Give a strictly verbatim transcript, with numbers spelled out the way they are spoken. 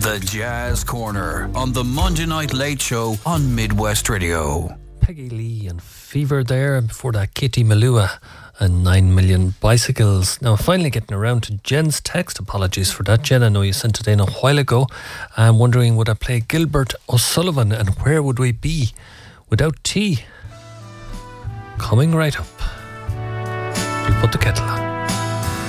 The Jazz Corner on the Monday Night Late Show on Midwest Radio. Peggy Lee and Fever there, and before that Katie Malua and nine million Bicycles. Now finally getting around to Jen's text. Apologies for that, Jen. I know you sent it in a while ago. I'm wondering, would I play Gilbert O'Sullivan and where would we be without tea? Coming right up. We put the kettle on.